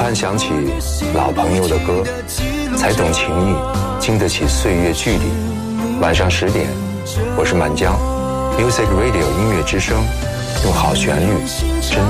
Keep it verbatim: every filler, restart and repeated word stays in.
畔想起老朋友的歌，才懂情谊，经得起岁月距离。晚上十点，我是满江 Music Radio 音乐之声，用好旋律真